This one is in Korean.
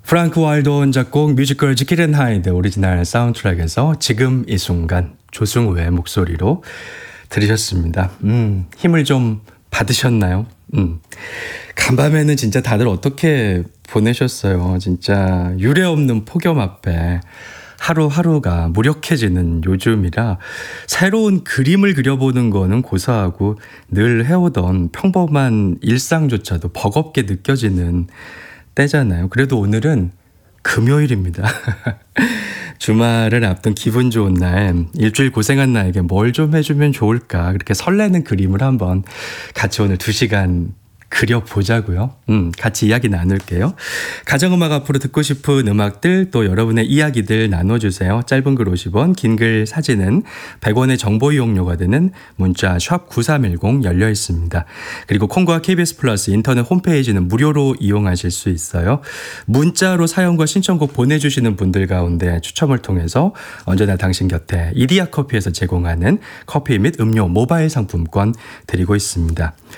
프랑크 와일드 작곡 뮤지컬 지킬 앤 하이드 오리지널 사운드트랙에서 지금 이 순간 조승우의 목소리로 들으셨습니다. 힘을 좀 받으셨나요? 간밤에는 진짜 다들 어떻게 보내셨어요? 진짜 유례없는 폭염 앞에 하루하루가 무력해지는 요즘이라 새로운 그림을 그려보는 거는 고사하고 늘 해오던 평범한 일상조차도 버겁게 느껴지는 때잖아요. 그래도 오늘은 금요일입니다. 주말을 앞둔 기분 좋은 날, 일주일 고생한 나에게 뭘 좀 해주면 좋을까, 그렇게 설레는 그림을 한번 같이 오늘 2시간 그려보자고요. 같이 이야기 나눌게요. 가정음악 앞으로 듣고 싶은 음악들, 또 여러분의 이야기들 나눠주세요. 짧은 글 50원, 긴 글 사진은 100원의 정보 이용료가 되는 문자 샵 9310 열려 있습니다. 그리고 콩과 KBS 플러스 인터넷 홈페이지는 무료로 이용하실 수 있어요. 문자로 사연과 신청곡 보내주시는 분들 가운데 추첨을 통해서 언제나 당신 곁에 이디야 커피에서 제공하는 커피 및 음료 모바일 상품권 드리고 있습니다.